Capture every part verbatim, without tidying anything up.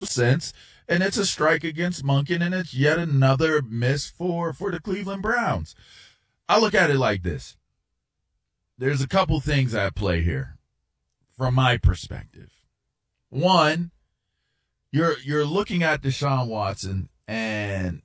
sense, and it's a strike against Monken, and it's yet another miss for, for the Cleveland Browns. I look at it like this. There's a couple things at play here from my perspective. One, you're you're looking at Deshaun Watson, and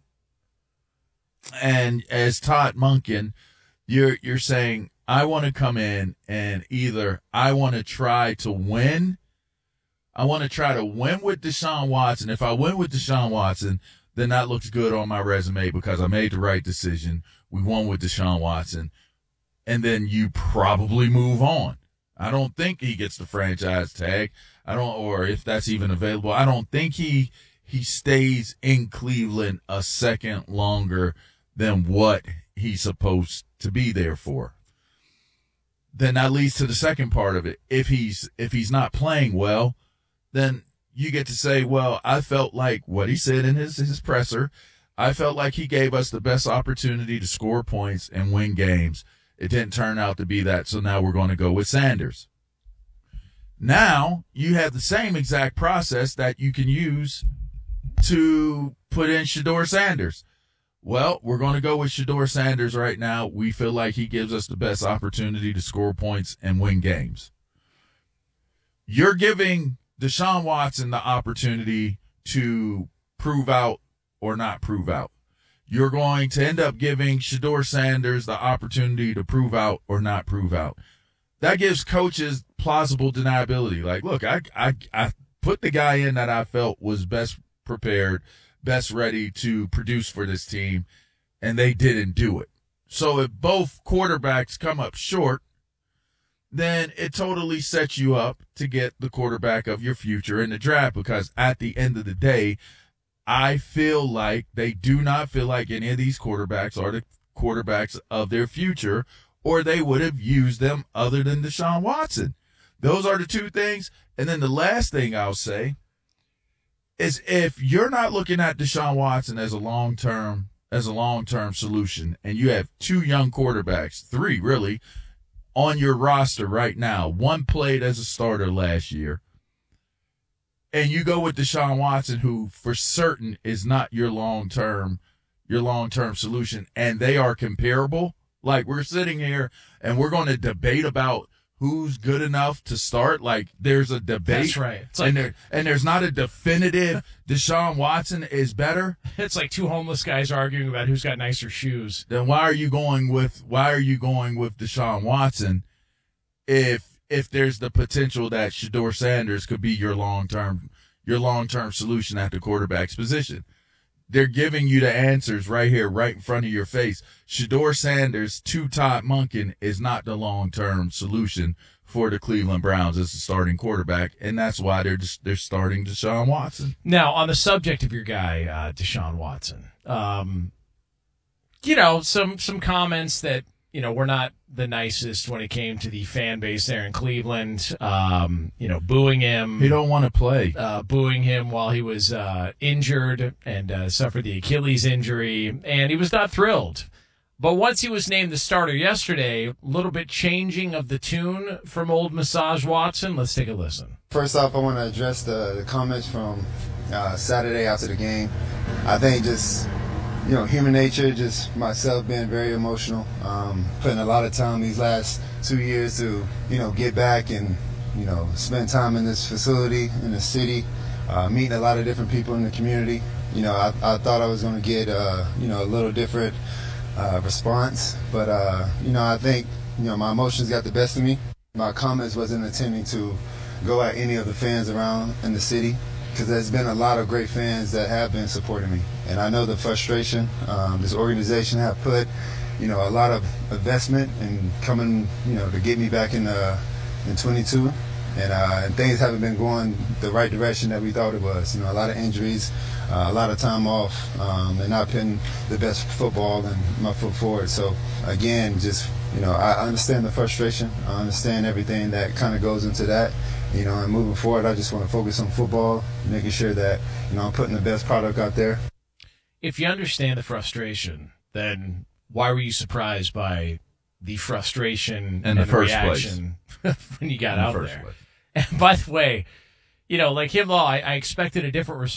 and as Todd Monken, you're you're saying, I want to come in and either I want to try to win, I want to try to win with Deshaun Watson. If I win with Deshaun Watson, then that looks good on my resume because I made the right decision. We won with Deshaun Watson. And then you probably move on. I don't think he gets the franchise tag. I don't, or if that's even available, I don't think he he stays in Cleveland a second longer than what he's supposed to be there for. Then that leads to the second part of it. If he's if he's not playing well, then you get to say, well, I felt like what he said in his his presser. I felt like he gave us the best opportunity to score points and win games. It didn't turn out to be that, so now we're going to go with Sanders. Now you have the same exact process that you can use to put in Shedeur Sanders. Well, we're going to go with Shedeur Sanders right now. We feel like he gives us the best opportunity to score points and win games. You're giving Deshaun Watson the opportunity to prove out or not prove out. You're going to end up giving Shedeur Sanders the opportunity to prove out or not prove out. That gives coaches plausible deniability. Like, look, I, I, I put the guy in that I felt was best prepared, best ready to produce for this team, and they didn't do it. So if both quarterbacks come up short, then it totally sets you up to get the quarterback of your future in the draft, because at the end of the day, I feel like they do not feel like any of these quarterbacks are the quarterbacks of their future, or they would have used them other than Deshaun Watson. Those are the two things. And then the last thing I'll say is, if you're not looking at Deshaun Watson as a long-term as a long-term solution, and you have two young quarterbacks, three really, on your roster right now, one played as a starter last year, and you go with Deshaun Watson, who for certain is not your long-term your long-term solution, and they are comparable. Like, we're sitting here and we're going to debate about who's good enough to start. Like, there's a debate. That's right. It's like, and, there, and there's not a definitive Deshaun Watson is better. It's like two homeless guys arguing about who's got nicer shoes. Then why are you going with why are you going with Deshaun Watson if if there's the potential that Shedeur Sanders could be your long-term your long-term solution at the quarterback's position? They're giving you the answers right here, right in front of your face. Shedeur Sanders to Todd Monken is not the long-term solution for the Cleveland Browns as a starting quarterback, and that's why they're just, they're starting Deshaun Watson. Now, on the subject of your guy, uh, Deshaun Watson, um, you know, some some comments that, you know, were not the nicest when it came to the fan base there in Cleveland, um, you know, booing him. He don't want to play. Uh, booing him while he was uh, injured and uh, suffered the Achilles injury, and he was not thrilled. But once he was named the starter yesterday, a little bit changing of the tune from old Massage Watson. Let's take a listen. First off, I want to address the, the comments from uh, Saturday after the game. I think just, you know, human nature, just myself being very emotional, um, putting a lot of time these last two years to, you know, get back and, you know, spend time in this facility, in the city, uh, meeting a lot of different people in the community. You know, I, I thought I was going to get, uh, you know, a little different uh, response, but, uh, you know, I think, you know, my emotions got the best of me. My comments wasn't intending to go at any of the fans around in the city, because there's been a lot of great fans that have been supporting me. And I know the frustration um, this organization have put, you know, a lot of investment in coming, you know, to get me back in uh, in twenty-two. And, uh, and things haven't been going the right direction that we thought it was. You know, a lot of injuries, uh, a lot of time off, um, and not putting the best football and my foot forward. So, again, just, you know, I understand the frustration. I understand everything that kind of goes into that. You know, and moving forward, I just want to focus on football, making sure that, you know, I'm putting the best product out there. If you understand the frustration, then why were you surprised by the frustration in the and first reaction when you got in out the first there? place. And by the way, you know, like him, I, I expected a different response.